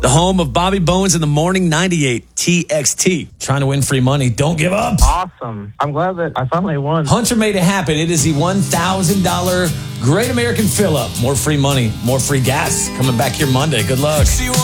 The home of Bobby Bones in the Morning 98 TXT. Trying to win free money. Don't give up. Awesome. I'm glad that I finally won. Hunter made it happen. It is the $1,000 Great American Fill-Up. More free money, more free gas. Coming back here Monday. Good luck.